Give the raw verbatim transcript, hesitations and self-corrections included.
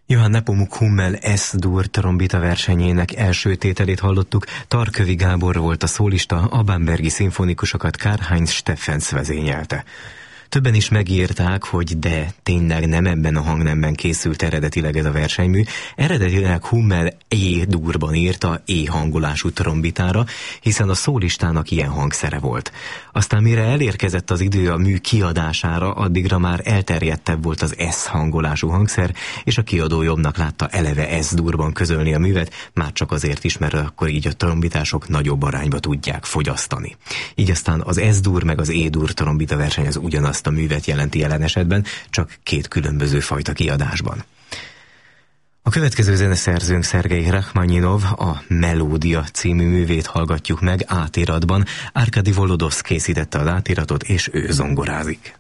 Johann Nepomuk Hummel S-dur trombita versenyének első tételét hallottuk, Tarkövi Gábor volt a szólista, a bambergi szimfonikusokat Karl-Heinz Steffens vezényelte. Többen is megírták, hogy de tényleg nem ebben a hangnemben készült eredetileg ez a versenymű. Eredetileg Hummel E-durban írta E-hangolású trombitára, hiszen a szólistának ilyen hangszere volt. Aztán mire elérkezett az idő a mű kiadására, addigra már elterjedtebb volt az S-hangolású hangszer, és a kiadó jobbnak látta eleve S-durban közölni a művet, már csak azért is, mert akkor így a trombitások nagyobb arányba tudják fogyasztani. Így aztán az S-dur meg az E-dur trombita verseny az ugyanaz a művet jelenti jelen esetben, csak két különböző fajta kiadásban. A következő zeneszerzőnk Szergej Rachmaninov, a Melódia című művét hallgatjuk meg átiratban. Arkadi Volodovsz készítette az átiratot, és ő zongorázik.